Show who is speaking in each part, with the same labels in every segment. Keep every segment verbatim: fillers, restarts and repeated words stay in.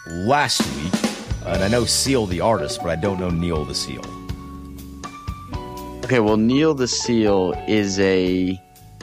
Speaker 1: last week. And I know Seal the artist, but I don't know Neil the Seal.
Speaker 2: Okay, well, Neil the Seal is a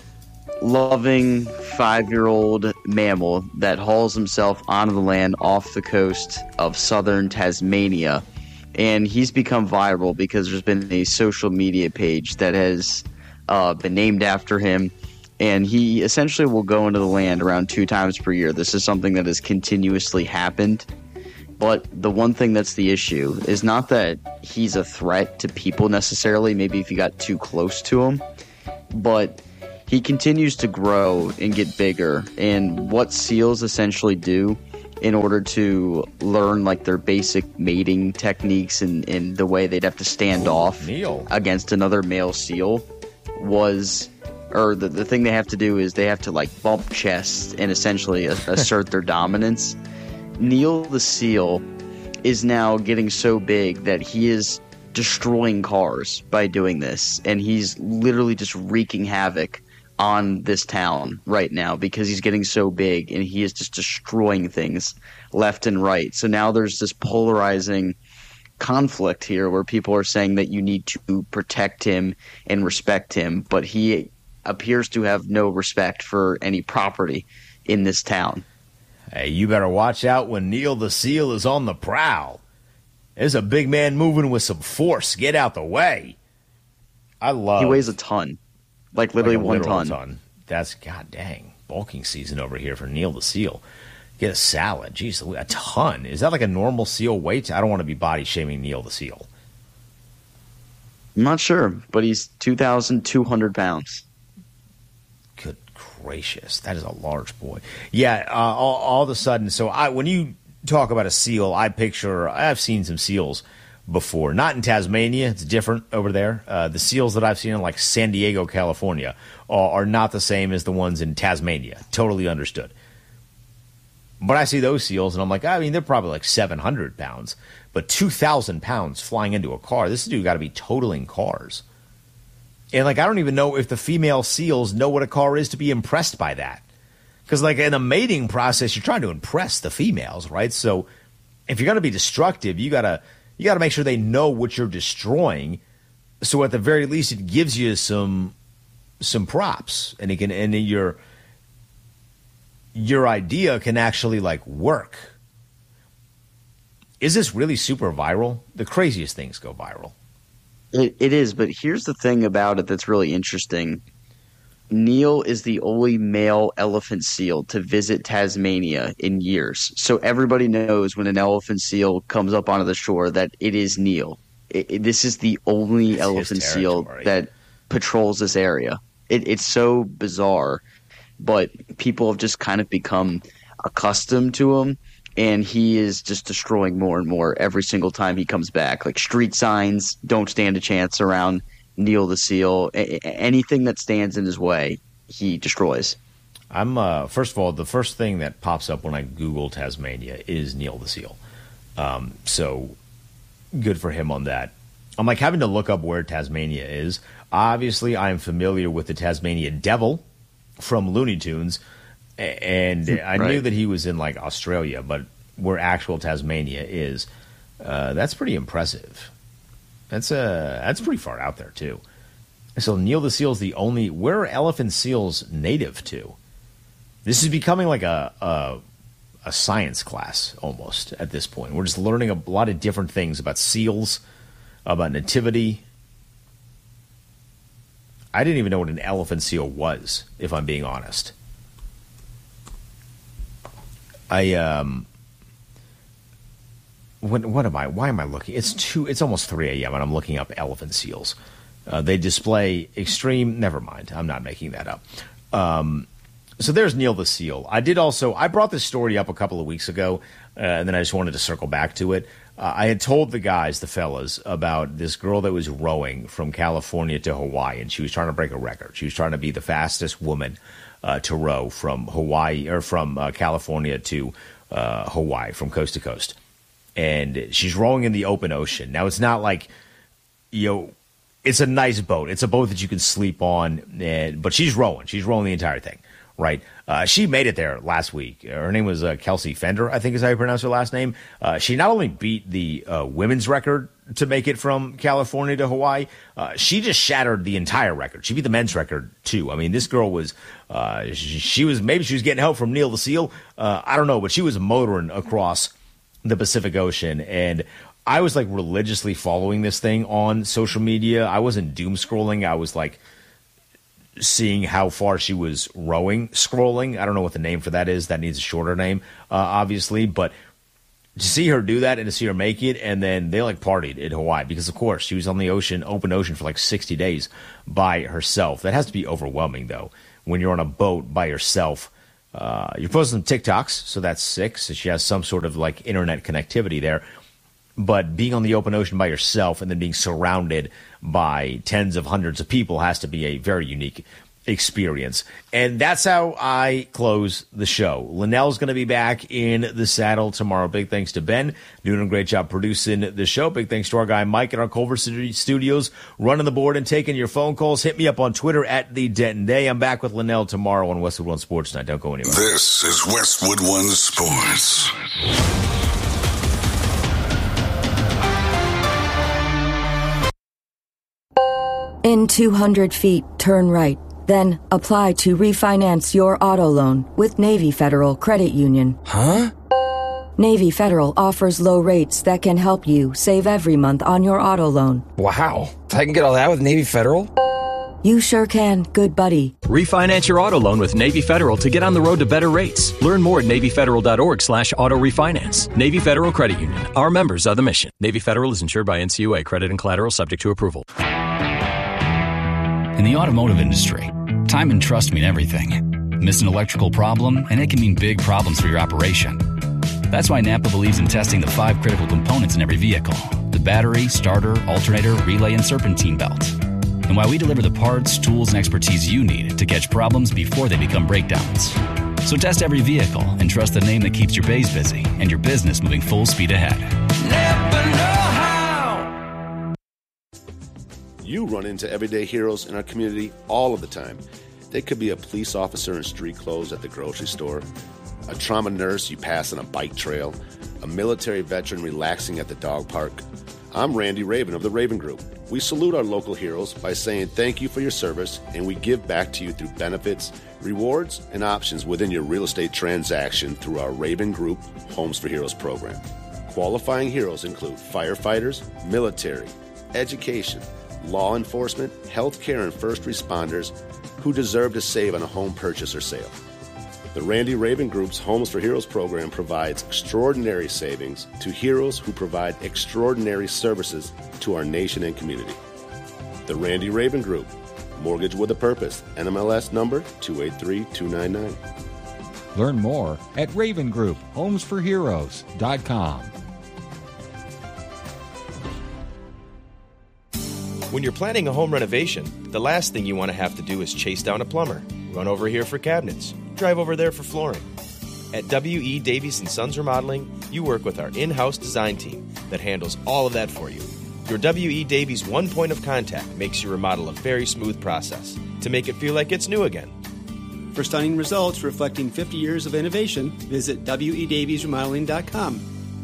Speaker 2: loving five-year-old mammal that hauls himself onto the land off the coast of southern Tasmania. And he's become viral because there's been a social media page that has uh, been named after him. And he essentially will go into the land around two times per year. This is something that has continuously happened. But the one thing that's the issue is not that he's a threat to people necessarily, maybe if you got too close to him, but he continues to grow and get bigger. And what seals essentially do in order to learn like their basic mating techniques and, and the way they'd have to stand Ooh, off
Speaker 1: Neil.
Speaker 2: against another male seal was, or the, the thing they have to do is they have to like bump chests and essentially assert their dominance. Neil the Seal is now getting so big that he is destroying cars by doing this. And he's literally just wreaking havoc on this town right now because he's getting so big and he is just destroying things left and right. So now there's this polarizing conflict here where people are saying that you need to protect him and respect him, but he appears to have no respect for any property in this town.
Speaker 1: Hey, you better watch out when Neil the Seal is on the prowl. There's a big man moving with some force. Get out the way. I love...
Speaker 2: He weighs a ton. Like literally
Speaker 1: like
Speaker 2: one
Speaker 1: literal
Speaker 2: ton.
Speaker 1: ton. That's, god dang, bulking season over here for Neil the Seal. Get a salad. Jeez, a ton. Is that like a normal seal weight? I don't want to be body shaming Neil the Seal.
Speaker 2: I'm not sure, but he's two thousand two hundred pounds.
Speaker 1: Good gracious, that is a large boy. Yeah, uh, all, all of a sudden, so I when you talk about a seal, I picture, I've seen some seals before. Not in Tasmania, it's different over there. Uh, the seals that I've seen in like San Diego, California are, are not the same as the ones in Tasmania. Totally understood. But I see those seals and I'm like, I mean, they're probably like seven hundred pounds, but two thousand pounds flying into a car. This dude got to be totaling cars. And, like, I don't even know if the female seals know what a car is to be impressed by that. Because, like, in a mating process, you're trying to impress the females, right? So if you're going to be destructive, you got to you got to make sure they know what you're destroying. So at the very least, it gives you some some props. And it can and your your idea can actually, like, work. Is this really super viral? The craziest things go viral.
Speaker 2: It, it is, but here's the thing about it that's really interesting. Neil is the only male elephant seal to visit Tasmania in years. So everybody knows when an elephant seal comes up onto the shore that it is Neil. It, it, this is the only it's elephant seal that patrols this area. It, it's so bizarre, but people have just kind of become accustomed to him. And he is just destroying more and more every single time he comes back. Like street signs don't stand a chance around Neil the Seal. A- anything that stands in his way, he destroys.
Speaker 1: I'm uh, first of all, the first thing that pops up when I Google Tasmania is Neil the Seal. Um, so good for him on that. I'm like having to look up where Tasmania is. Obviously, I'm familiar with the Tasmania Devil from Looney Tunes. And I right. knew that he was in, like, Australia, but where actual Tasmania is, uh, that's pretty impressive. That's uh, that's pretty far out there, too. So Neil the Seal is the only... Where are elephant seals native to? This is becoming like a, a, a science class, almost, at this point. We're just learning a lot of different things about seals, about nativity. I didn't even know what an elephant seal was, if I'm being honest. I um, what what am I? Why am I looking? It's two. It's almost three a.m. and I'm looking up elephant seals. Uh, they display extreme. Never mind. I'm not making that up. Um, so there's Neil the Seal. I did also. I brought this story up a couple of weeks ago, uh, and then I just wanted to circle back to it. Uh, I had told the guys, the fellas, about this girl that was rowing from California to Hawaii, and she was trying to break a record. She was trying to be the fastest woman Uh, to row from Hawaii or from uh, California to uh, Hawaii, from coast to coast. And she's rowing in the open ocean. Now, it's not like, you know, it's a nice boat. It's a boat that you can sleep on, and, but she's rowing. She's rowing the entire thing, right? Uh, she made it there last week. Her name was uh, Kelsey Fender, I think is how you pronounce her last name. Uh, she not only beat the uh, women's record to make it from California to Hawaii, uh, she just shattered the entire record. She beat the men's record, too. I mean, this girl was, uh, she, she was, maybe she was getting help from Neil the Seal. Uh, I don't know, but she was motoring across the Pacific Ocean. And I was like religiously following this thing on social media. I wasn't doom scrolling. I was like seeing how far she was rowing, scrolling. I don't know what the name for that is. That needs a shorter name, uh, obviously. But to see her do that and to see her make it, and then they like partied in Hawaii because, of course, she was on the ocean, open ocean for like sixty days by herself. That has to be overwhelming, though, when you're on a boat by yourself. Uh, you're posting some TikToks, so that's sick. So she has some sort of like internet connectivity there. But being on the open ocean by yourself and then being surrounded by tens of hundreds of people has to be a very unique experience. And that's how I close the show. Linnell's going to be back in the saddle tomorrow. Big thanks to Ben, doing a great job producing the show. Big thanks to our guy Mike at our Culver Studios, running the board and taking your phone calls. Hit me up on Twitter at the Denton Day. I'm back with Linnell tomorrow on Westwood One Sports Night. Don't go anywhere.
Speaker 3: This is Westwood One Sports.
Speaker 4: In two hundred feet, turn right. Then apply to refinance your auto loan with Navy Federal Credit Union.
Speaker 5: Huh?
Speaker 4: Navy Federal offers low rates that can help you save every month on your auto loan.
Speaker 5: Wow. I can get all that with Navy Federal?
Speaker 4: You sure can, good buddy.
Speaker 6: Refinance your auto loan with Navy Federal to get on the road to better rates. Learn more at NavyFederal.org slash auto refinance. Navy Federal Credit Union. Our members are the mission. Navy Federal is insured by N C U A. Credit and collateral subject to approval.
Speaker 7: In the automotive industry, time and trust mean everything. Miss an electrical problem, and it can mean big problems for your operation. That's why Napa believes in testing the five critical components in every vehicle: the battery, starter, alternator, relay, and serpentine belt. And why we deliver the parts, tools, and expertise you need to catch problems before they become breakdowns. So test every vehicle and trust the name that keeps your bays busy and your business moving full speed ahead.
Speaker 8: Napa know-how.
Speaker 9: You run into everyday heroes in our community all of the time. They could be a police officer in street clothes at the grocery store, a trauma nurse you pass on a bike trail, a military veteran relaxing at the dog park. I'm Randy Raven of the Raven Group. We salute our local heroes by saying thank you for your service, and we give back to you through benefits, rewards, and options within your real estate transaction through our Raven Group Homes for Heroes program. Qualifying heroes include firefighters, military, education, law enforcement, healthcare, and first responders who deserve to save on a home purchase or sale. The Randy Raven Group's Homes for Heroes program provides extraordinary savings to heroes who provide extraordinary services to our nation and community. The Randy Raven Group, mortgage with a purpose, N M L S number two eight three two nine nine.
Speaker 10: Learn more at Raven Group Homes for Heroes dot com.
Speaker 11: When you're planning a home renovation, the last thing you want to have to do is chase down a plumber, run over here for cabinets, drive over there for flooring. At W E. Davies and Sons Remodeling, you work with our in-house design team that handles all of that for you. Your W E. Davies one point of contact makes your remodel a very smooth process to make it feel like it's new again.
Speaker 12: For stunning results reflecting fifty years of innovation, visit W E Davies Remodeling dot com.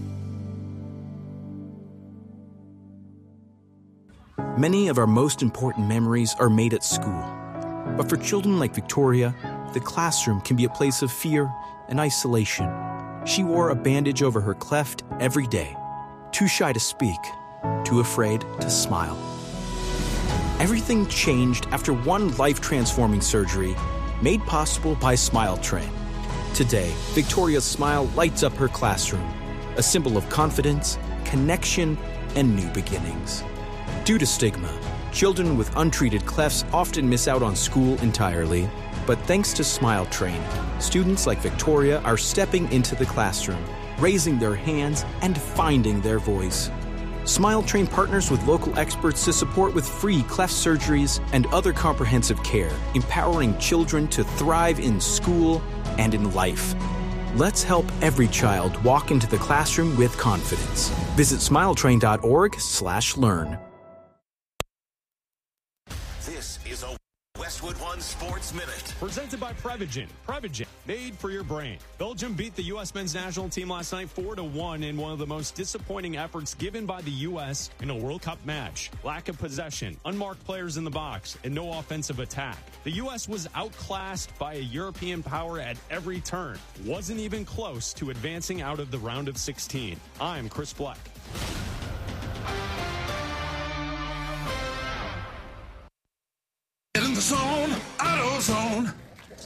Speaker 13: Many of our most important memories are made at school. But for children like Victoria, the classroom can be a place of fear and isolation. She wore a bandage over her cleft every day, too shy to speak, too afraid to smile. Everything changed after one life-transforming surgery made possible by Smile Train. Today, Victoria's smile lights up her classroom, a symbol of confidence, connection, and new beginnings. Due to stigma, children with untreated clefts often miss out on school entirely. But thanks to Smile Train, students like Victoria are stepping into the classroom, raising their hands, and finding their voice. Smile Train partners with local experts to support with free cleft surgeries and other comprehensive care, empowering children to thrive in school and in life. Let's help every child walk into the classroom with confidence. Visit smiletrain.org slash learn.
Speaker 3: This is a Westwood One Sports Sports Minute.
Speaker 14: Presented by Prevagen. Prevagen, made for your brain. Belgium beat the U S men's national team last night four to one in one of the most disappointing efforts given by the U S in a World Cup match. Lack of possession, unmarked players in the box, and no offensive attack. The U S was outclassed by a European power at every turn. Wasn't even close to advancing out of the round of sixteen. I'm Chris Black.
Speaker 3: Get in the zone, AutoZone.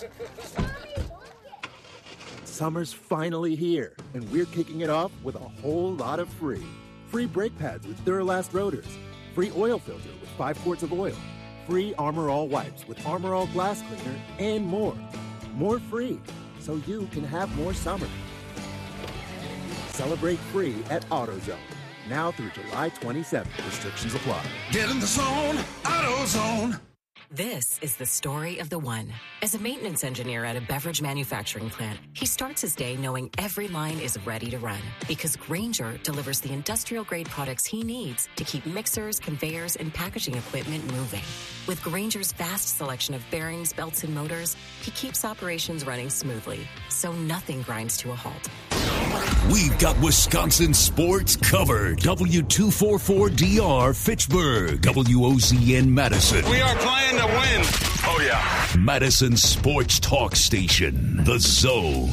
Speaker 15: Summer's finally here, and we're kicking it off with a whole lot of free. Free brake pads with Duralast rotors. Free oil filter with five quarts of oil. Free Armor All wipes with Armor All glass cleaner, and more. More free, so you can have more summer. Celebrate free at AutoZone. Now through July twenty-seventh. Restrictions apply.
Speaker 3: Get in the zone, AutoZone.
Speaker 16: This is the story of the one. As a maintenance engineer at a beverage manufacturing plant, he starts his day knowing every line is ready to run because Grainger delivers the industrial-grade products he needs to keep mixers, conveyors, and packaging equipment moving. With Grainger's vast selection of bearings, belts, and motors, he keeps operations running smoothly, so nothing grinds to a halt.
Speaker 17: We've got Wisconsin sports covered. W two forty-four D R Fitchburg. W O Z N Madison.
Speaker 8: We are playing to win.
Speaker 3: Oh, yeah.
Speaker 17: Madison Sports Talk Station. The Zone.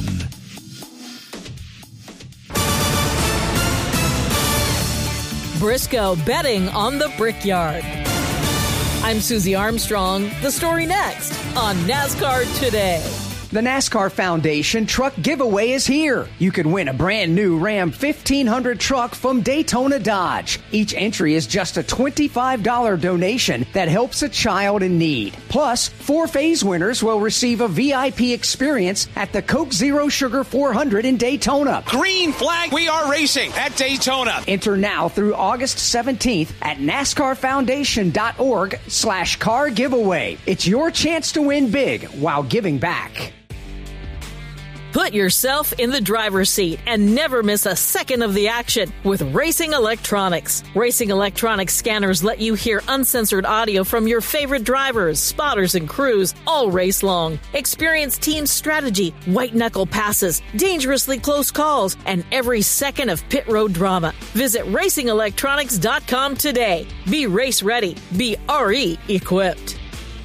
Speaker 18: Briscoe betting on the Brickyard. I'm Susie Armstrong. The story next on NASCAR Today.
Speaker 19: The NASCAR Foundation Truck Giveaway is here. You can win a brand new Ram fifteen hundred truck from Daytona Dodge. Each entry is just a twenty-five dollars donation that helps a child in need. Plus, four phase winners will receive a V I P experience at the Coke Zero Sugar four hundred in Daytona.
Speaker 20: Green flag, we are racing at Daytona.
Speaker 19: Enter now through August seventeenth at NASCARFoundation.org slash car giveaway. It's your chance to win big while giving back.
Speaker 18: Put yourself in the driver's seat and never miss a second of the action with Racing Electronics. Racing Electronics scanners let you hear uncensored audio from your favorite drivers, spotters, and crews all race long. Experience team strategy, white-knuckle passes, dangerously close calls, and every second of pit road drama. Visit racing electronics dot com today. Be race ready. Be R E equipped.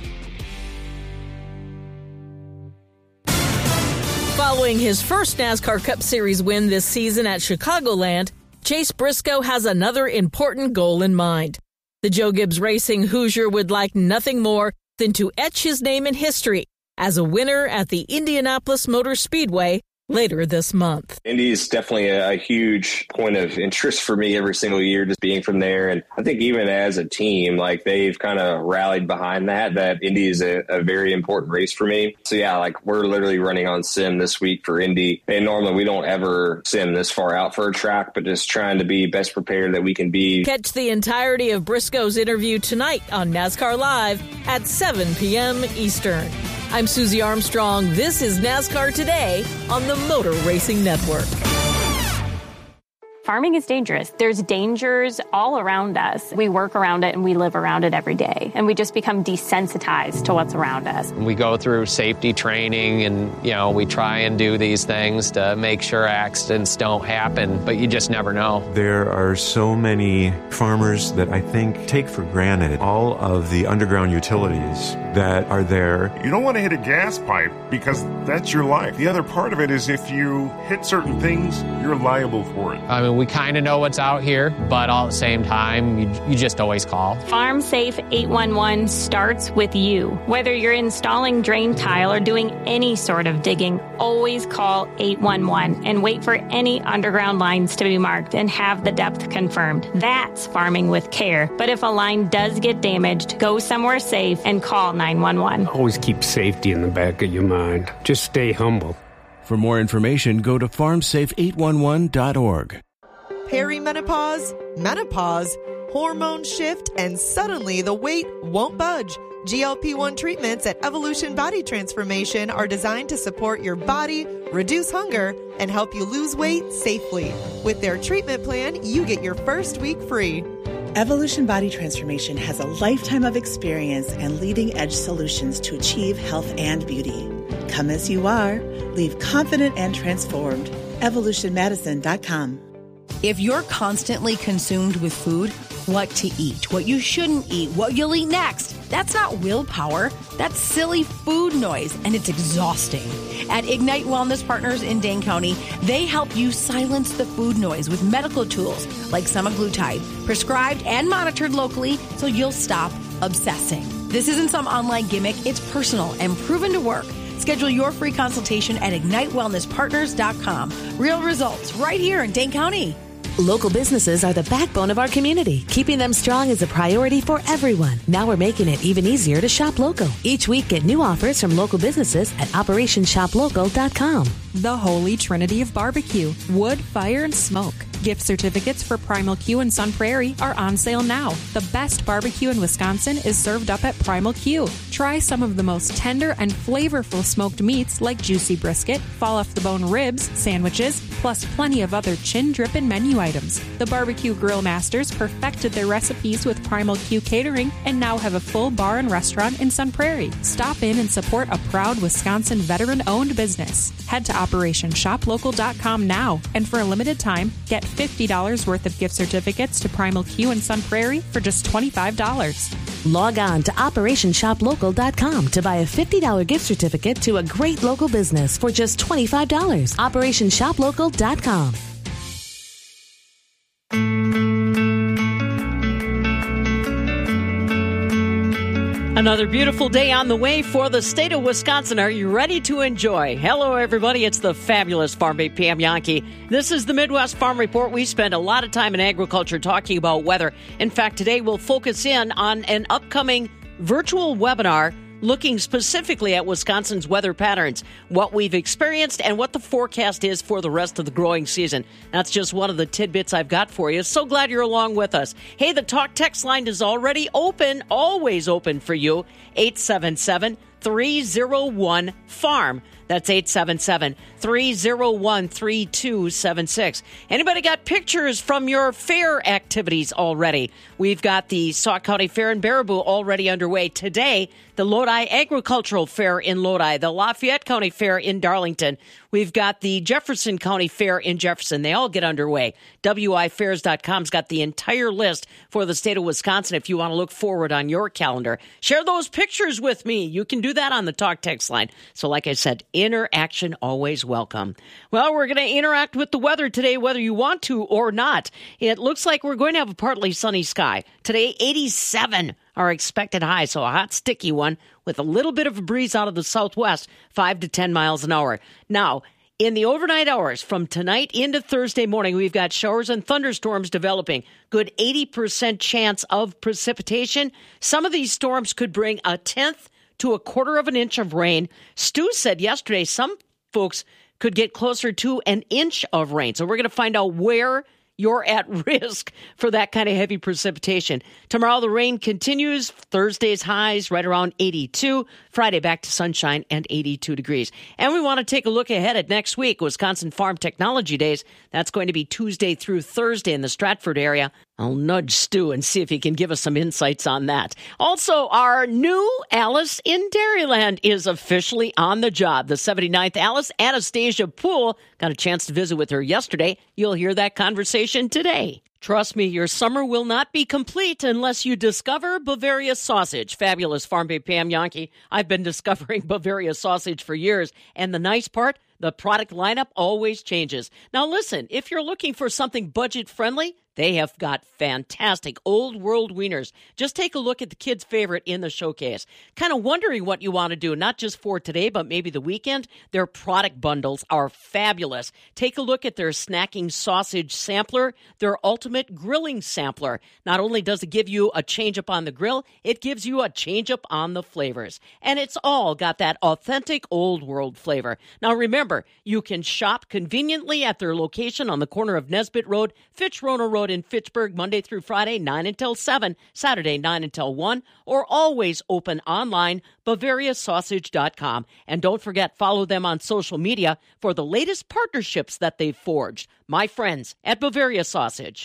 Speaker 18: Following his first NASCAR Cup Series win this season at Chicagoland, Chase Briscoe has another important goal in mind. The Joe Gibbs Racing Hoosier would like nothing more than to etch his name in history as a winner at the Indianapolis Motor Speedway later this month.
Speaker 21: Indy is definitely a, a huge point of interest for me every single year, just being from there. And I think even as a team, like they've kind of rallied behind that, that Indy is a, a very important race for me. So yeah, like we're literally running on sim this week for Indy. And normally we don't ever sim this far out for a track, but just trying to be best prepared that we can be.
Speaker 18: Catch the entirety of Briscoe's interview tonight on NASCAR Live at seven p.m. Eastern. I'm Susie Armstrong. This is NASCAR Today on the Motor Racing Network.
Speaker 22: Farming is dangerous. There's dangers all around us. We work around it and we live around it every day. And we just become desensitized to what's around us.
Speaker 23: We go through safety training and, you know, we try and do these things to make sure accidents don't happen, but you just never know.
Speaker 24: There are so many farmers that I think take for granted all of the underground utilities that are there.
Speaker 25: You don't want to hit a gas pipe because that's your life. The other part of it is if you hit certain things, you're liable for it.
Speaker 23: I mean, we kind of know what's out here, but all at the same time, you, you just always call.
Speaker 22: Farm Safe eight one one starts with you. Whether you're installing drain tile or doing any sort of digging, always call eight one one and wait for any underground lines to be marked and have the depth confirmed. That's farming with care. But if a line does get damaged, go somewhere safe and call nine one one.
Speaker 26: Always keep safety in the back of your mind. Just stay humble.
Speaker 27: For more information, go to farm safe eight one one dot org.
Speaker 28: Perimenopause, menopause, hormone shift, and suddenly the weight won't budge. G L P one treatments at Evolution Body Transformation are designed to support your body, reduce hunger, and help you lose weight safely. With their treatment plan, you get your first week free.
Speaker 1: Evolution Body Transformation has a lifetime of experience and leading-edge solutions to achieve health and beauty. Come as you are. Leave confident and transformed. evolution medicine dot com.
Speaker 2: If you're constantly consumed with food, what to eat, what you shouldn't eat, what you'll eat next, that's not willpower. That's silly food noise, and it's exhausting. At Ignite Wellness Partners in Dane County, they help you silence the food noise with medical tools like semaglutide, prescribed and monitored locally so you'll stop obsessing. This isn't some online gimmick. It's personal and proven to work. Schedule your free consultation at ignite wellness partners dot com. Real results right here in Dane County.
Speaker 4: Local businesses are the backbone of our community. Keeping them strong is a priority for everyone. Now we're making it even easier to shop local. Each week, get new offers from local businesses at operation shop local dot com.
Speaker 5: The Holy Trinity of Barbecue. Wood, fire, and smoke. Gift certificates for Primal Q and Sun Prairie are on sale now. The best barbecue in Wisconsin is served up at Primal Q. Try some of the most tender and flavorful smoked meats like juicy brisket, fall-off-the-bone ribs, sandwiches, plus plenty of other chin-dripping menu items. The Barbecue Grill Masters perfected their recipes with Primal Q Catering and now have a full bar and restaurant in Sun Prairie. Stop in and support a proud Wisconsin veteran-owned business. Head to operation shop local dot com now, and for a limited time, get fifty dollars worth of gift certificates to Primal Q and Sun Prairie for just twenty-five dollars.
Speaker 4: Log on to operation shop local dot com to buy a fifty dollars gift certificate to a great local business for just twenty-five dollars. operation shop local dot com.
Speaker 6: Another beautiful day on the way for the state of Wisconsin. Are you ready to enjoy? Hello, everybody. It's the fabulous Farm Babe Pam Jahnke. This is the Midwest Farm Report. We spend a lot of time in agriculture talking about weather. In fact, today we'll focus in on an upcoming virtual webinar looking specifically at Wisconsin's weather patterns, what we've experienced, and what the forecast is for the rest of the growing season. That's just one of the tidbits I've got for you. So glad you're along with us. Hey, the talk text line is already open, always open for you, eight seven seven, three oh one, farm. That's eight seven seven, three oh one, three two seven six. Anybody got pictures from your fair activities already? We've got the Sauk County Fair in Baraboo already underway. Today, the Lodi Agricultural Fair in Lodi, the Lafayette County Fair in Darlington. We've got the Jefferson County Fair in Jefferson. They all get underway. W I fairs dot com's got the entire list for the state of Wisconsin if you want to look forward on your calendar. Share those pictures with me. You can do that on the talk text line. So like I said, interaction always welcome. Well, we're going to interact with the weather today, whether you want to or not. It looks like we're going to have a partly sunny sky. Today, eighty-seven our expected high, so a hot, sticky one with a little bit of a breeze out of the southwest, five to ten miles an hour. Now, in the overnight hours from tonight into Thursday morning, we've got showers and thunderstorms developing. Good eighty percent chance of precipitation. Some of these storms could bring a tenth to a quarter of an inch of rain. Stu said yesterday some folks could get closer to an inch of rain. So we're going to find out where you're at risk for that kind of heavy precipitation. Tomorrow, the rain continues. Thursday's highs right around eighty-two. Friday, back to sunshine and eighty-two degrees. And we want to take a look ahead at next week, Wisconsin Farm Technology Days. That's going to be Tuesday through Thursday in the Stratford area. I'll nudge Stu and see if he can give us some insights on that. Also, our new Alice in Dairyland is officially on the job. The seventy-ninth Alice, Anastasia Poole, got a chance to visit with her yesterday. You'll hear that conversation today. Trust me, your summer will not be complete unless you discover Bavaria sausage. Fabulous Farm Babe Pam Jahnke. I've been discovering Bavaria sausage for years. And the nice part, the product lineup always changes. Now listen, if you're looking for something budget-friendly, they have got fantastic old world wieners. Just take a look at the kids' favorite in the showcase. Kind of wondering what you want to do, not just for today, but maybe the weekend. Their product bundles are fabulous. Take a look at their snacking sausage sampler, their ultimate grilling sampler. Not only does it give you a change up on the grill, it gives you a change up on the flavors. And it's all got that authentic old world flavor. Now remember, you can shop conveniently at their location on the corner of Nesbitt Road, Fitch-Rona Road, in Fitchburg, Monday through Friday, nine until seven, Saturday, nine until one, or always open online, Bavaria Sausage dot com. And don't forget, follow them on social media for the latest partnerships that they've forged. My friends at Bavaria Sausage.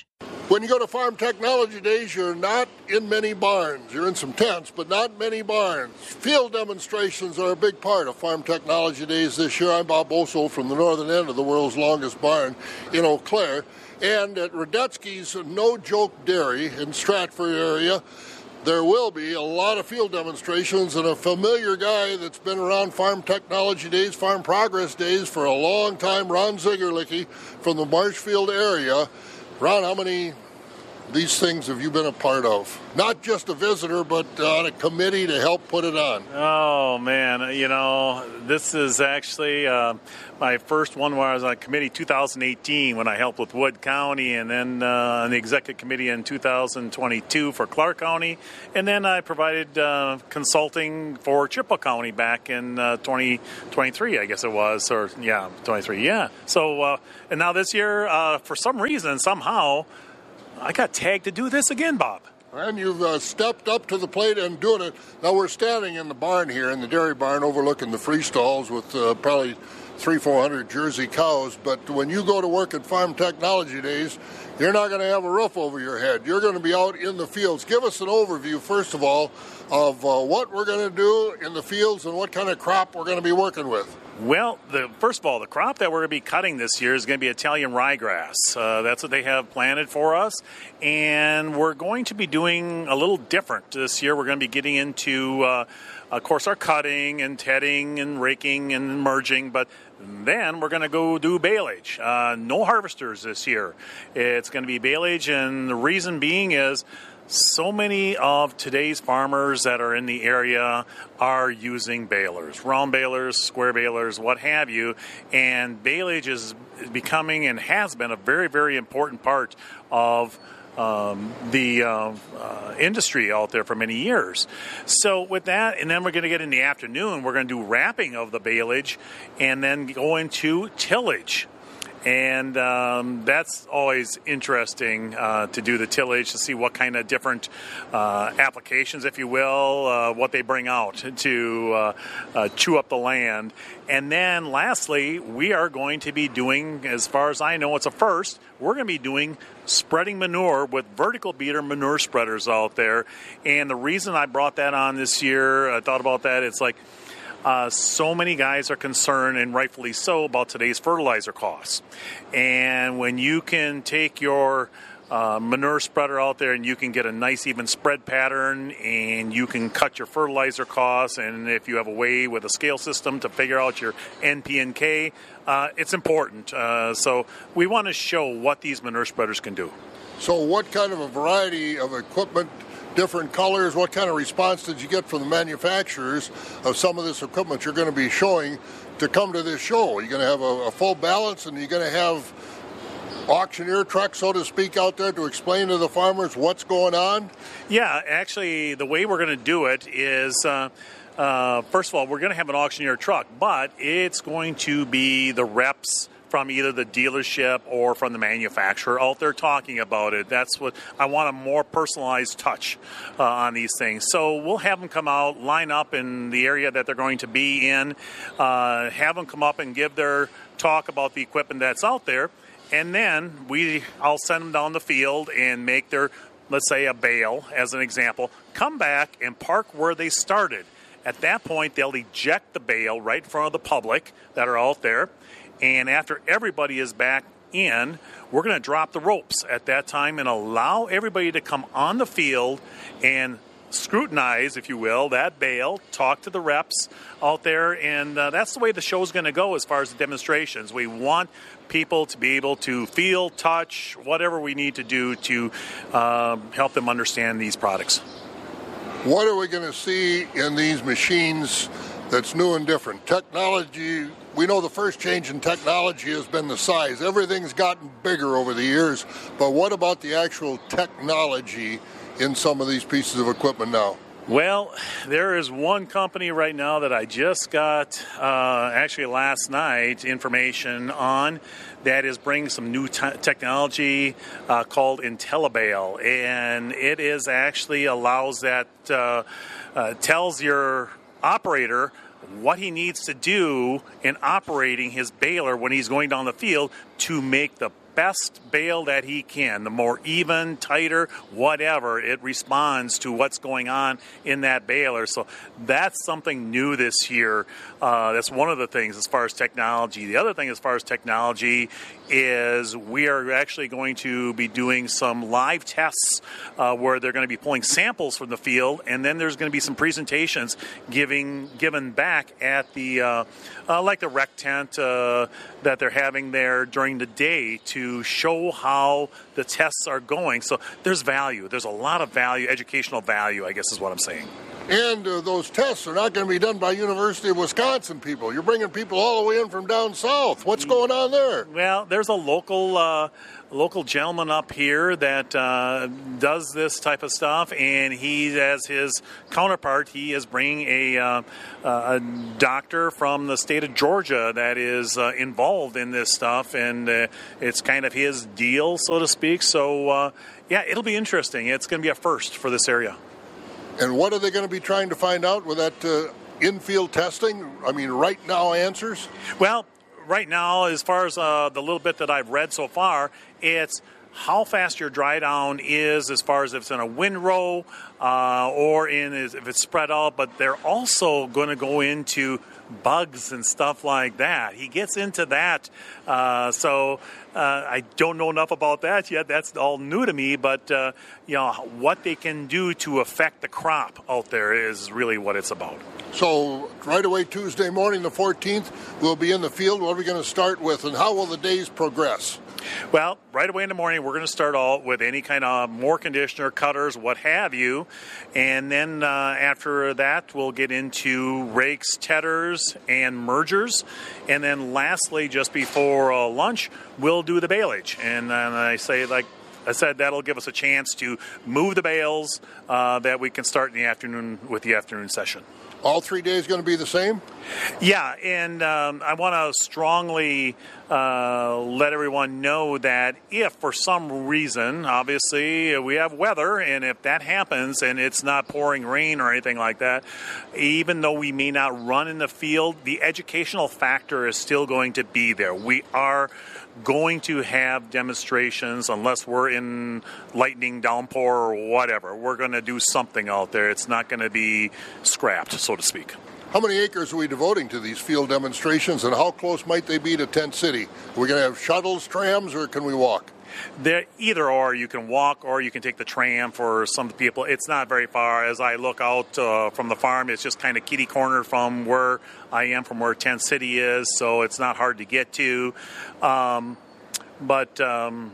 Speaker 7: When you go to Farm Technology Days, you're not in many barns. You're in some tents, but not many barns. Field demonstrations are a big part of Farm Technology Days this year. I'm Bob Bosold from the northern end of the world's longest barn in Eau Claire. And at Radetzky's No Joke Dairy in Stratford area, there will be a lot of field demonstrations, and a familiar guy that's been around Farm Technology Days, Farm Progress Days for a long time, Ron Zigerlicki from the Marshfield area. Ron, how many of these things have you been a part of? Not just a visitor, but on a committee to help put it on.
Speaker 9: Oh, man. You know, this is actually uh, my first one where I was on committee two thousand eighteen when I helped with Wood County, and then uh, on the executive committee in two thousand twenty-two for Clark County. And then I provided uh, consulting for Chippewa County back in uh, twenty twenty-three, I guess it was. Or, yeah, twenty-three, yeah. So, uh, and now this year, uh, for some reason, somehow, I got tagged to do this again, Bob.
Speaker 7: And you've uh, stepped up to the plate and doing it. Now we're standing in the barn here, in the dairy barn, overlooking the free stalls with uh, probably three, four hundred Jersey cows. But when you go to work at Farm Technology Days, you're not going to have a roof over your head. You're going to be out in the fields. Give us an overview, first of all, of uh, what we're going to do in the fields and what kind of crop we're going to be working with.
Speaker 9: Well, the, first of all, the crop that we're going to be cutting this year is going to be Italian ryegrass. Uh, that's what they have planted for us. And we're going to be doing a little different this year. We're going to be getting into, uh, of course, our cutting and tedding and raking and merging. But then we're going to go do baleage. Uh, no harvesters this year. It's going to be baleage, and the reason being is so many of today's farmers that are in the area are using balers, round balers, square balers, what have you, and baleage is becoming and has been a very, very important part of um, the uh, uh, industry out there for many years. So with that, and then we're going to get in the afternoon, we're going to do wrapping of the baleage and then go into tillage. And um, that's always interesting uh, to do the tillage, to see what kind of different uh, applications, if you will, uh, what they bring out to uh, uh, chew up the land. And then lastly, we are going to be doing, as far as I know, it's a first, we're going to be doing spreading manure with vertical beater manure spreaders out there. And the reason I brought that on this year, I thought about that, it's like, Uh, so many guys are concerned, and rightfully so, about today's fertilizer costs. And when you can take your uh, manure spreader out there and you can get a nice even spread pattern, and you can cut your fertilizer costs, and if you have a way with a scale system to figure out your N P and K, uh, it's important. Uh, so we want to show what these manure spreaders can do.
Speaker 7: So what kind of a variety of equipment, different colors, what kind of response did you get from the manufacturers of some of this equipment you're going to be showing to come to this show? Are you going to have a, a full balance, and you're going to have auctioneer trucks, so to speak, out there to explain to the farmers what's going on?
Speaker 9: Yeah, actually, the way we're going to do it is, uh, uh, first of all, we're going to have an auctioneer truck, but it's going to be the reps from either the dealership or from the manufacturer out there talking about it. That's what I want, a more personalized touch uh, on these things. So we'll have them come out, line up in the area that they're going to be in, uh, have them come up and give their talk about the equipment that's out there, and then we, I'll send them down the field and make their, let's say, a bale, as an example, come back and park where they started. At that point, they'll eject the bale right in front of the public that are out there. And after everybody is back in, we're going to drop the ropes at that time and allow everybody to come on the field and scrutinize, if you will, that bale, talk to the reps out there, and uh, that's the way the show's going to go as far as the demonstrations. We want people to be able to feel, touch, whatever we need to do to uh, help them understand these products.
Speaker 7: What are we going to see in these machines that's new and different? Technology, we know the first change in technology has been the size. Everything's gotten bigger over the years, but what about the actual technology in some of these pieces of equipment now?
Speaker 9: Well, there is one company right now that I just got, uh, actually last night, information on that is bringing some new t- technology uh, called IntelliBale, and it is actually allows that, uh, uh, tells your operator what he needs to do in operating his baler when he's going down the field to make the best bale that he can, the more even, tighter, whatever, it responds to what's going on in that baler. So that's something new this year. Uh, that's one of the things as far as technology. The other thing as far as technology is we are actually going to be doing some live tests uh, where they're going to be pulling samples from the field, and then there's going to be some presentations giving given back at the uh, uh, like the rec tent uh, that they're having there during the day to show how the tests are going. So there's value. There's a lot of value, educational value, I guess is what I'm saying.
Speaker 7: And uh, those tests are not going to be done by University of Wisconsin people. You're bringing people all the way in from down south. What's going on there?
Speaker 9: Well, there's a local uh, local gentleman up here that uh, does this type of stuff, and he, as his counterpart, he is bringing a, uh, a doctor from the state of Georgia that is uh, involved in this stuff, and uh, it's kind of his deal, so to speak. So, uh, yeah, it'll be interesting. It's going to be a first for this area.
Speaker 7: And what are they going to be trying to find out with that uh, infield testing? I mean, right now answers?
Speaker 9: Well, right now, as far as uh, the little bit that I've read so far, it's how fast your dry down is as far as if it's in a windrow uh, or in if it's spread out. But they're also going to go into bugs and stuff like that. He gets into that. Uh, so uh, I don't know enough about that yet. That's all new to me. But, uh, you know, what they can do to affect the crop out there is really what it's about.
Speaker 7: So right away Tuesday morning, the fourteenth, we'll be in the field. What are we going to start with, and how will the days progress?
Speaker 9: Well, right away in the morning, we're going to start out with any kind of more conditioner, cutters, what have you. And then uh, after that, we'll get into rakes, tedders, and mergers. And then lastly, just before uh, lunch, we'll do the baleage. And then I say, like I said, that'll give us a chance to move the bales uh, that we can start in the afternoon with the afternoon session.
Speaker 7: All three days going to be the same?
Speaker 9: Yeah, and um, I want to strongly uh, let everyone know that if for some reason, obviously, we have weather, and if that happens and it's not pouring rain or anything like that, even though we may not run in the field, the educational factor is still going to be there. We are going to have demonstrations unless we're in lightning downpour or whatever. We're going to do something out there. It's not going to be scrapped, so to speak.
Speaker 7: How many acres are we devoting to these field demonstrations, and how close might they be to Tent City? Are we going to have shuttles, trams, or can we walk?
Speaker 9: There, either or, you can walk or you can take the tram for some people. It's not very far. As I look out uh, from the farm, it's just kind of kitty corner from where I am, from where Tent City is, so it's not hard to get to. Um, but um,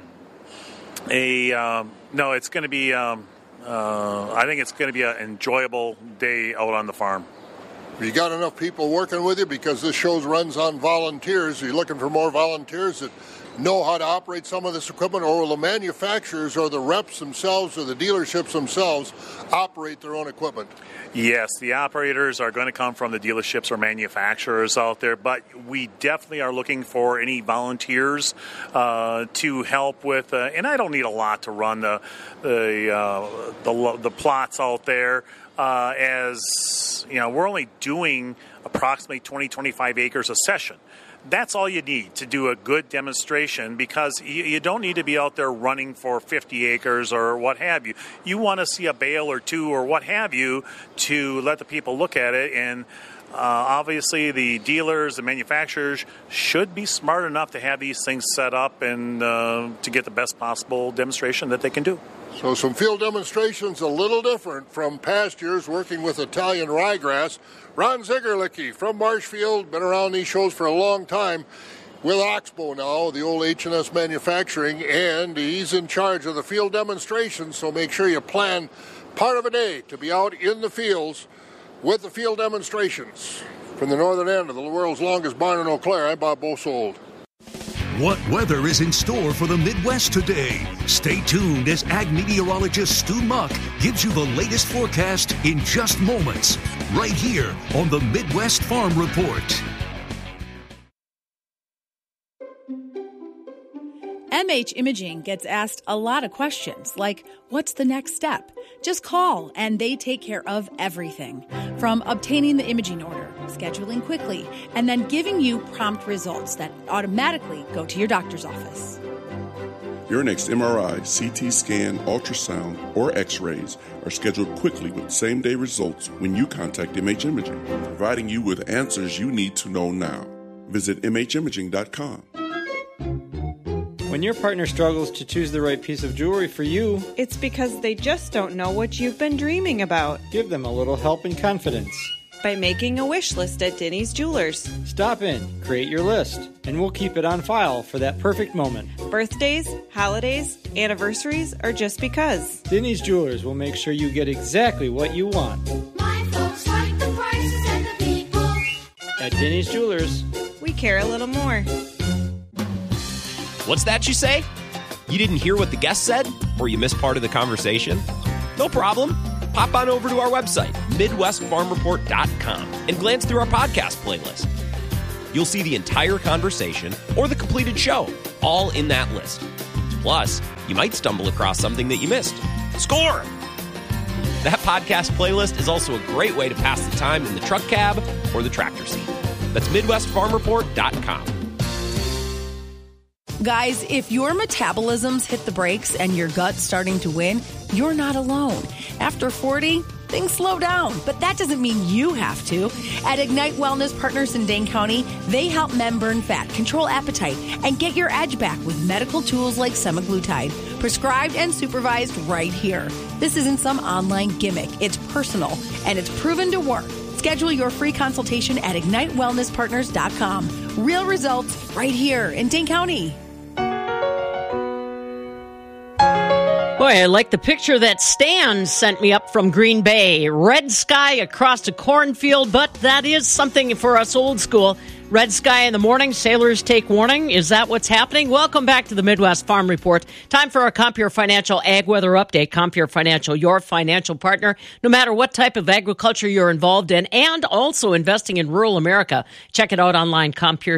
Speaker 9: a um, no, it's going to be. Um, uh, I think it's going to be an enjoyable day out on the farm.
Speaker 7: You got enough people working with you, because this show runs on volunteers? Are you looking for more volunteers that know how to operate some of this equipment, or will the manufacturers or the reps themselves or the dealerships themselves operate their own equipment?
Speaker 9: Yes, the operators are going to come from the dealerships or manufacturers out there, but we definitely are looking for any volunteers uh, to help with, uh, and I don't need a lot to run the the uh, the, the plots out there. Uh, as you know, we're only doing approximately twenty, twenty-five acres a session. That's all you need to do a good demonstration, because you, you don't need to be out there running for fifty acres or what have you. You want to see a bale or two or what have you to let the people look at it. And uh, obviously the dealers, the manufacturers should be smart enough to have these things set up and uh, to get the best possible demonstration that they can do.
Speaker 7: So some field demonstrations a little different from past years working with Italian ryegrass. Ron Zigerlicki from Marshfield, been around these shows for a long time, with Oxbow now, the old H and S Manufacturing, and he's in charge of the field demonstrations, so make sure you plan part of a day to be out in the fields with the field demonstrations. From the northern end of the world's longest barn in Eau Claire, I'm Bob Bosold.
Speaker 17: What weather is in store for the Midwest today? Stay tuned as ag meteorologist Stu Muck gives you the latest forecast in just moments, right here on the Midwest Farm Report.
Speaker 8: M H Imaging gets asked a lot of questions, like, what's the next step? Just call, and they take care of everything. From obtaining the imaging order, scheduling quickly, and then giving you prompt results that automatically go to your doctor's office.
Speaker 3: Your next M R I, C T scan, ultrasound, or x-rays are scheduled quickly with same-day results when you contact M H Imaging, providing you with answers you need to know now. Visit M H imaging dot com.
Speaker 10: When your partner struggles to choose the right piece of jewelry for you,
Speaker 11: it's because they just don't know what you've been dreaming about.
Speaker 10: Give them a little help and confidence
Speaker 11: by making a wish list at Denny's Jewelers.
Speaker 10: Stop in, create your list, and we'll keep it on file for that perfect moment.
Speaker 11: Birthdays, holidays, anniversaries, or just because.
Speaker 10: Denny's Jewelers will make sure you get exactly what you want.
Speaker 12: My folks like the prices and the people.
Speaker 10: At Denny's Jewelers,
Speaker 11: we care a little more.
Speaker 13: What's that you say? You didn't hear what the guest said? Or you missed part of the conversation? No problem. Hop on over to our website, Midwest Farm Report dot com, and glance through our podcast playlist. You'll see the entire conversation or the completed show, all in that list. Plus, you might stumble across something that you missed. Score! That podcast playlist is also a great way to pass the time in the truck cab or the tractor seat. That's Midwest Farm Report dot com.
Speaker 2: Guys, if your metabolism's hit the brakes and your gut's starting to win, you're not alone. After forty, things slow down, but that doesn't mean you have to. At Ignite Wellness Partners in Dane County, they help men burn fat, control appetite, and get your edge back with medical tools like semaglutide, prescribed and supervised right here. This isn't some online gimmick. It's personal, and it's proven to work. Schedule your free consultation at Ignite Wellness Partners dot com. Real results right here in Dane County.
Speaker 6: Boy, I like the picture that Stan sent me up from Green Bay. Red sky across a cornfield, but that is something for us old school. Red sky in the morning, sailors take warning. Is that what's happening? Welcome back to the Midwest Farm Report. Time for our Compeer Financial Ag Weather Update. Compeer Financial, your financial partner, no matter what type of agriculture you're involved in, and also investing in rural America. Check it out online, compeer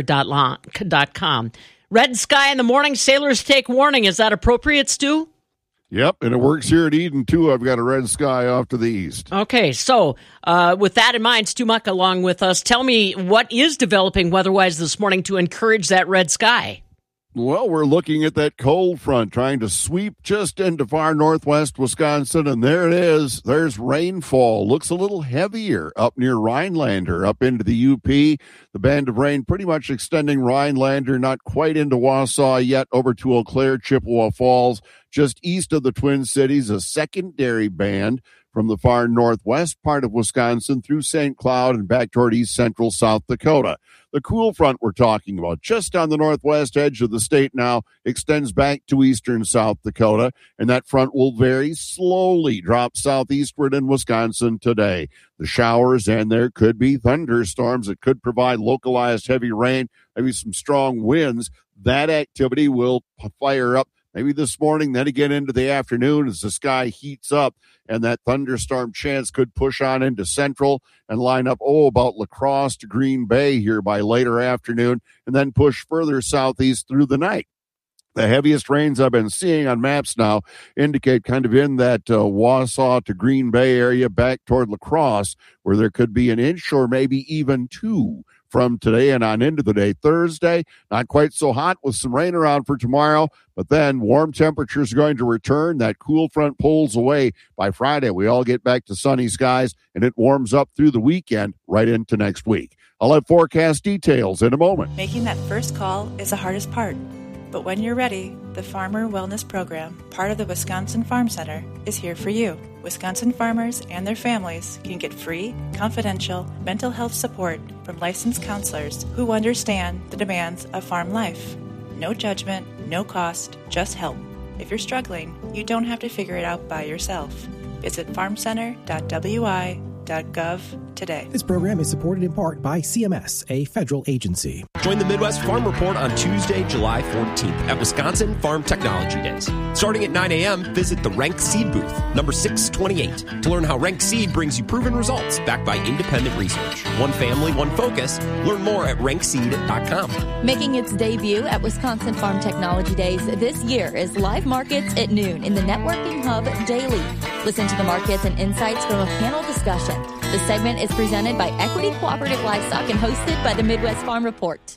Speaker 6: dot com. Red sky in the morning, sailors take warning. Is that appropriate, Stu?
Speaker 14: Yep, and it works here at Eden, too. I've got a red sky off to the east.
Speaker 6: Okay, so uh, with that in mind, Stu Muck along with us, tell me what is developing weather-wise this morning to encourage that red sky?
Speaker 14: Well, we're looking at that cold front trying to sweep just into far northwest Wisconsin, and there it is. There's rainfall. Looks a little heavier up near Rhinelander, up into the U P. The band of rain pretty much extending Rhinelander, not quite into Wausau yet, over to Eau Claire, Chippewa Falls. Just east of the Twin Cities, a secondary band from the far northwest part of Wisconsin through Saint Cloud and back toward east central South Dakota. The cool front we're talking about, just on the northwest edge of the state now, extends back to eastern South Dakota, and that front will very slowly drop southeastward in Wisconsin today. The showers, and there could be thunderstorms that could provide localized heavy rain, maybe some strong winds. That activity will fire up maybe this morning, then again into the afternoon as the sky heats up, and that thunderstorm chance could push on into central and line up, oh, about La Crosse to Green Bay here by later afternoon, and then push further southeast through the night. The heaviest rains I've been seeing on maps now indicate kind of in that uh, Wausau to Green Bay area back toward La Crosse, where there could be an inch or maybe even two from today and on into the day. Thursday, not quite so hot with some rain around for tomorrow, but then warm temperatures are going to return. That cool front pulls away by Friday. We all get back to sunny skies, and it warms up through the weekend right into next week. I'll have forecast details in a moment.
Speaker 15: Making that first call is the hardest part. But when you're ready, the Farmer Wellness Program, part of the Wisconsin Farm Center, is here for you. Wisconsin farmers and their families can get free, confidential mental health support from licensed counselors who understand the demands of farm life. No judgment, no cost, just help. If you're struggling, you don't have to figure it out by yourself. Visit farm center dot w i dot gov today.
Speaker 16: This program is supported in part by C M S, a federal agency.
Speaker 13: Join the Midwest Farm Report on Tuesday, July fourteenth at Wisconsin Farm Technology Days. Starting at nine a.m., visit the Rank Seed booth, number six twenty-eight, to learn how Rank Seed brings you proven results backed by independent research. One family, one focus. Learn more at rank seed dot com.
Speaker 29: Making its debut at Wisconsin Farm Technology Days this year is live markets at noon in the Networking Hub daily. Listen to the markets and insights from a panel discussion. The segment is presented by Equity Cooperative Livestock and hosted by the Midwest Farm Report.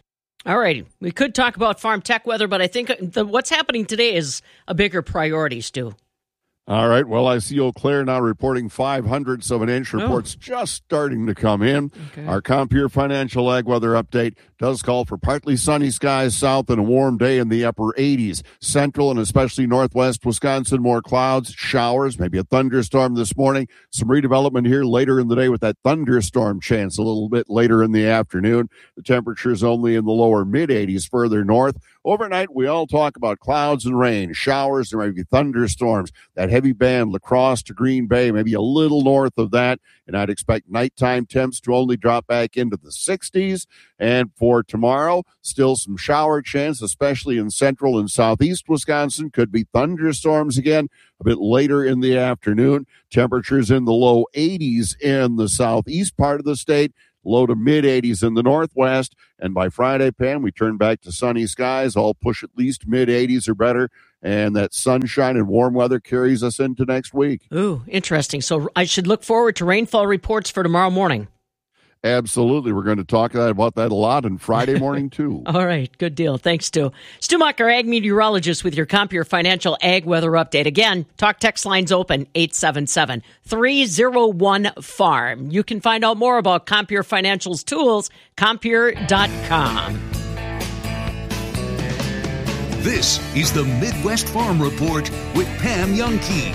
Speaker 6: All right. We could talk about farm tech weather, but I think the, what's happening today is a bigger priority, Stu.
Speaker 14: All right. Well, I see Eau Claire now reporting five hundredths of an inch. Reports oh. just starting to come in. Okay. Our Compeer Financial Ag Weather Update does call for partly sunny skies south and a warm day in the upper eighties. Central and especially northwest Wisconsin, more clouds, showers, maybe a thunderstorm this morning. Some redevelopment here later in the day with that thunderstorm chance a little bit later in the afternoon. The temperature's only in the lower mid-eighties further north. Overnight, we all talk about clouds and rain, showers, there may be thunderstorms. That heavy band, La Crosse to Green Bay, maybe a little north of that. And I'd expect nighttime temps to only drop back into the sixties. And for tomorrow, still some shower chance, especially in central and southeast Wisconsin. Could be thunderstorms again a bit later in the afternoon. Temperatures in the low eighties in the southeast part of the state. Low to mid-eighties in the northwest. And by Friday, Pam, we turn back to sunny skies. All push at least mid-eighties or better. And that sunshine and warm weather carries us into next week.
Speaker 6: Ooh, interesting. So I should look forward to rainfall reports for tomorrow morning.
Speaker 14: Absolutely. We're going to talk about that a lot on Friday morning, too.
Speaker 6: All right. Good deal. Thanks, Stu. Stu Muck, our ag meteorologist with your Compeer Financial Ag Weather Update. Again, talk text lines open, eight seven seven, three oh one, farm. You can find out more about Compeer Financial's tools, compeer dot com.
Speaker 17: This is the Midwest Farm Report with Pam Youngkey.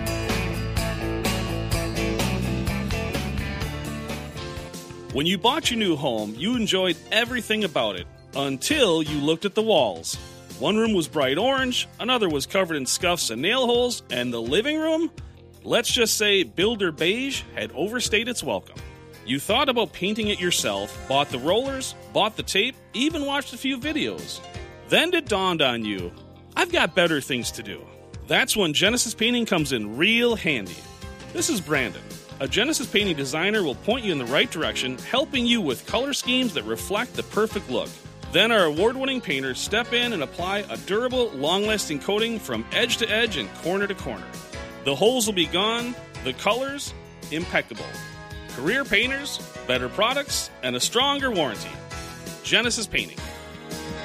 Speaker 18: When you bought your new home, you enjoyed everything about it until you looked at the walls. One room was bright orange, another was covered in scuffs and nail holes, and the living room, let's just say Builder Beige had overstayed its welcome. You thought about painting it yourself, bought the rollers, bought the tape, even watched a few videos. Then it dawned on you, I've got better things to do. That's when Genesis Painting comes in real handy. This is Brandon. A Genesis Painting designer will point you in the right direction, helping you with color schemes that reflect the perfect look. Then our award-winning painters step in and apply a durable, long-lasting coating from edge to edge and corner to corner. The holes will be gone, the colors, impeccable. Career painters, better products, and a stronger warranty. Genesis Painting.